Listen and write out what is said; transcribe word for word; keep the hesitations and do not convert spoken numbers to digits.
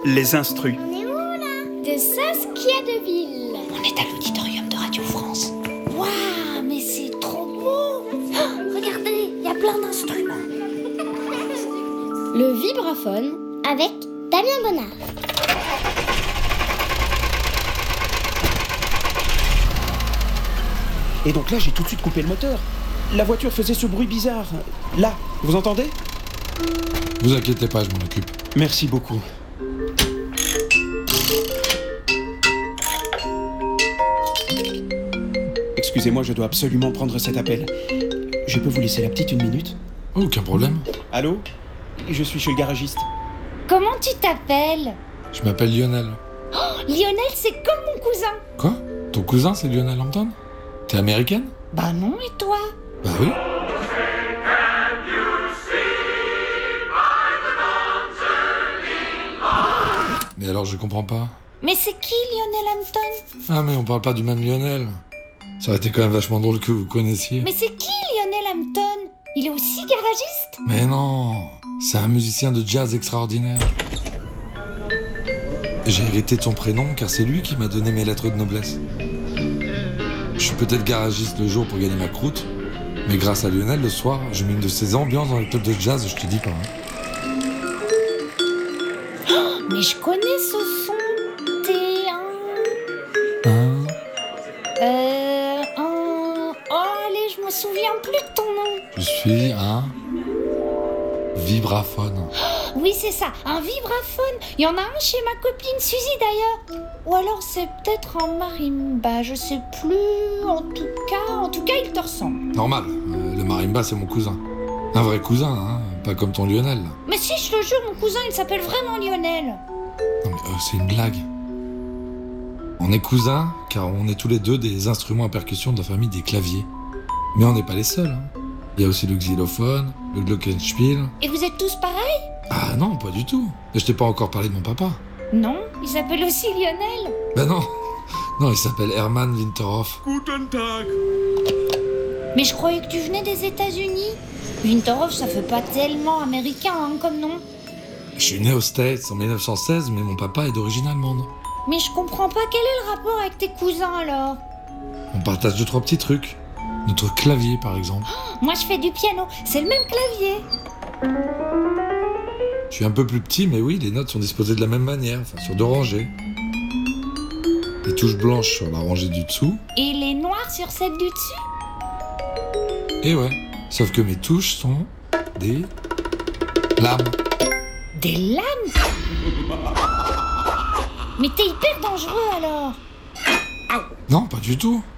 Les instrus. On est où là? De Saskia Deville. On est à l'auditorium de Radio France. Waouh, mais c'est trop beau. Oh, regardez, il y a plein d'instruments. Le vibraphone avec Damien Bonnard. Et donc là, j'ai tout de suite coupé le moteur. La voiture faisait ce bruit bizarre. Là, vous entendez? Vous inquiétez pas, je m'en occupe. Merci beaucoup. Excusez-moi, je dois absolument prendre cet appel. Je peux vous laisser la petite une minute? Aucun problème. Allô? Je suis chez le garagiste. Comment tu t'appelles? Je m'appelle Lionel. Oh, Lionel, c'est comme mon cousin. Quoi? Ton cousin, c'est Lionel Hampton? T'es américaine? Bah non, et toi? Bah oui. Mais alors, je comprends pas. Mais c'est qui Lionel Hampton? Ah, mais on parle pas du même Lionel. Ça aurait été quand même vachement drôle que vous connaissiez. Mais c'est qui Lionel Hampton? Il est aussi garagiste? Mais non, c'est un musicien de jazz extraordinaire. J'ai hérité de son prénom car c'est lui qui m'a donné mes lettres de noblesse. Je suis peut-être garagiste le jour pour gagner ma croûte, mais grâce à Lionel, le soir, je mets une de ses ambiances dans les clubs de jazz, je te dis pas. Hein. Oh, mais je connais ce son. T'es un... Hein? Euh... Un... Oh, allez, je me souviens plus de ton nom. Je suis un vibraphone. Oui, c'est ça, un vibraphone. Il y en a un chez ma copine Suzy d'ailleurs. Ou alors c'est peut-être un marimba, je sais plus. En tout cas, en tout cas, il te ressemble. Normal, euh, le marimba c'est mon cousin. Un vrai cousin, hein, pas comme ton Lionel. Mais si, je te jure, mon cousin, il s'appelle vraiment Lionel. Non mais euh, c'est une blague. On est cousins car on est tous les deux des instruments à percussion de la famille des claviers. Mais on n'est pas les seuls. Hein. Il y a aussi le xylophone, le glockenspiel. Et vous êtes tous pareils? Ah non, pas du tout. Je t'ai pas encore parlé de mon papa. Non, il s'appelle aussi Lionel. Ben non. Non, il s'appelle Hermann Winterhoff. Guten Tag. Mais je croyais que tu venais des États-Unis. Winterhoff, ça fait pas tellement américain hein, comme nom. Je suis né aux States en dix-neuf cent seize, mais mon papa est d'origine allemande. Mais je comprends pas quel est le rapport avec tes cousins alors. On partage deux, trois petits trucs. Notre clavier, par exemple. Moi, je fais du piano. C'est le même clavier. Je suis un peu plus petit, mais oui, les notes sont disposées de la même manière, enfin sur deux rangées. Les touches blanches sur la rangée du dessous. Et les noirs sur celle du dessus. Et ouais, sauf que mes touches sont des lames. Des lames? Mais t'es hyper dangereux alors. Non, pas du tout.